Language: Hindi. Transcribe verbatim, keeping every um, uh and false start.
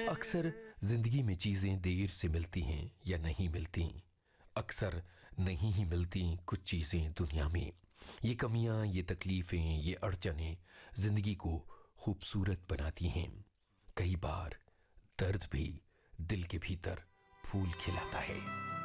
अक्सर जिंदगी में चीजें देर से मिलती हैं या नहीं मिलती। अक्सर नहीं ही मिलती कुछ चीजें दुनिया में। ये कमियां, ये तकलीफें, ये अड़चनें जिंदगी को खूबसूरत बनाती हैं। कई बार दर्द भी दिल के भीतर फूल खिलाता है।